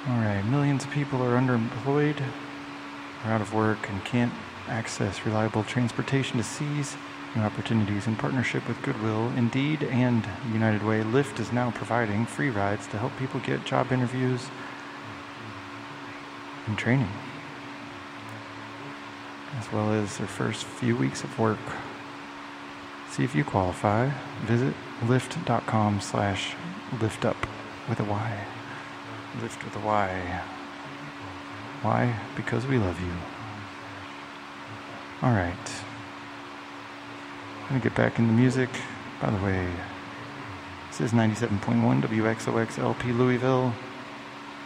All right, millions of people are underemployed, are out of work, and can't access reliable transportation to seize new opportunities. In partnership with Goodwill, Indeed, and United Way, Lyft is now providing free rides to help people get job interviews and training, as well as their first few weeks of work. See if you qualify. Visit lyft.com/liftup with a Y. Lyft with a Y. Why? Because we love you. All right. I'm going to get back into music. By the way, this is 97.1 WXOX LP Louisville.